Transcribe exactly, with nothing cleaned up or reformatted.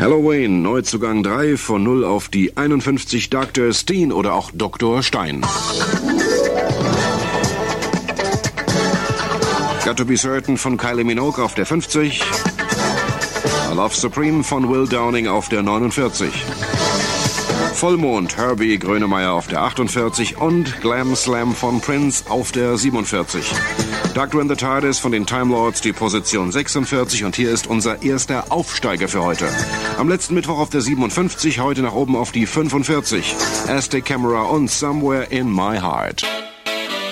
Halloween, Neuzugang drei von null auf die einundfünfzig, Doktor Steen oder auch Doktor Stein. Got to Be Certain von Kylie Minogue auf der fünfzig. Love Supreme von Will Downing auf der neunundvierzig. Vollmond, Herbie Grönemeyer auf der achtundvierzig und Glam Slam von Prince auf der siebenundvierzig. Doctor in the TARDIS von den Time Lords, die Position sechsundvierzig, und hier ist unser erster Aufsteiger für heute. Am letzten Mittwoch auf der siebenundfünfzig, heute nach oben auf die fünfundvierzig. Aztec Camera und Somewhere in My Heart.